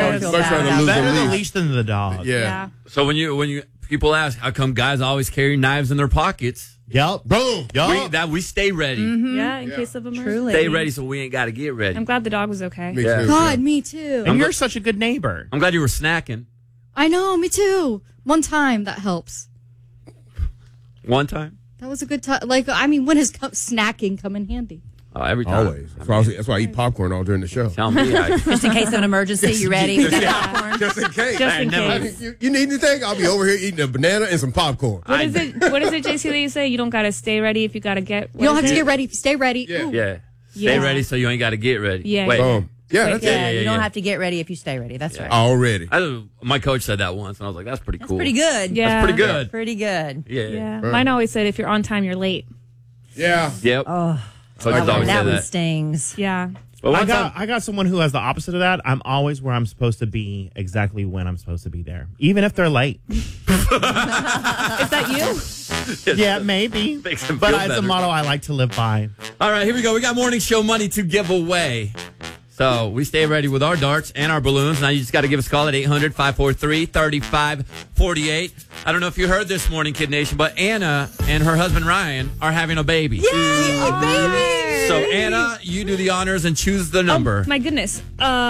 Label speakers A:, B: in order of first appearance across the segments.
A: much rather lose
B: Better
A: than
B: the
A: leave.
B: leash than the dog.
A: Yeah.
C: So when you people ask how come guys always carry knives in their pockets,
B: Yep.
A: Boom.
B: Yup.
C: we stay ready.
D: Yeah, in case of emergency.
E: Truly.
C: Stay ready so we ain't got to get ready.
D: I'm glad the dog was okay.
A: Me
C: Yeah.
A: too.
E: God, me too.
B: And you're such a good neighbor.
C: I'm glad you were snacking
E: I know, me too. One time, that helps.
C: one time.
E: That was a good time. Like, I mean, when has snacking come in handy?
C: Oh, every time.
A: Always. That's why I eat popcorn all during the show.
C: Tell me.
E: Just in case of an emergency, you ready with that popcorn?
A: Just in case.
D: Just in
C: never-
D: case.
A: You need anything? I'll be over here eating a banana and some popcorn.
D: What is it, JC, that you say? You don't got to stay ready if you got to get...
E: You don't have to get ready if you stay ready.
A: Yeah.
E: Ooh.
C: Yeah. Stay
D: Yeah.
C: ready so you ain't got to get ready.
D: Yeah.
C: Wait.
A: Boom. Yeah, that's
E: Yeah,
A: it.
E: you don't have to get ready if you stay ready. That's right.
A: Already.
C: My coach said that once, and I was like, "That's pretty cool.
E: Pretty good.
D: Yeah.
C: That's pretty good.
E: Pretty good.
C: Yeah.
D: Yeah. Mine always said, if you're on time, you're late.
A: Yeah.
C: Yep.
E: Oh,
C: Coaches always say
E: that one
C: that.
E: stings.
D: Yeah.
C: But one time,
B: I got someone who has the opposite of that. I'm always where I'm supposed to be, exactly when I'm supposed to be there, even if they're late.
D: Is that you?
B: Yeah, maybe.
C: Makes them
B: But
C: feel
B: it's a
C: better.
B: motto I like to live by.
C: all right, here we go. We got morning show money to give away. So we stay ready with our darts and our balloons. Now you just got to give us a call at 800-543-3548. I don't know if you heard this morning, Kid Nation, but Anna and her husband Ryan are having a baby.
E: Yay, a baby!
C: So Anna, you do the honors and choose the number.
D: My goodness.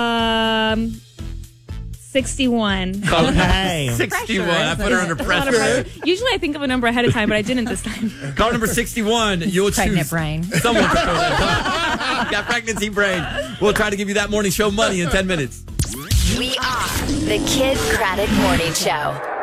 D: 61.
B: Okay.
C: 61. I put her under
D: A lot of
C: pressure.
D: pressure. Usually I think of a number ahead of time, but I didn't this time.
C: Call number 61. You'll
E: Pregnant
C: choose
E: brain.
C: someone to throw that. Got pregnancy brain. We'll try to give you that morning show money in 10 minutes.
F: We are the Kid Craddock Morning Show.